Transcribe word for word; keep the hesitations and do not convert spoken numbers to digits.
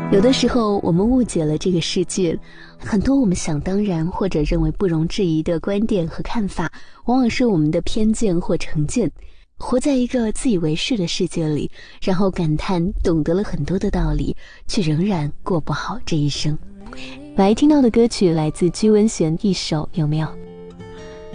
有的时候我们误解了这个世界，很多我们想当然或者认为不容置疑的观点和看法，往往是我们的偏见或成见。活在一个自以为是的世界里，然后感叹懂得了很多的道理，却仍然过不好这一生。来听到的歌曲来自鞠文璇一首有没有？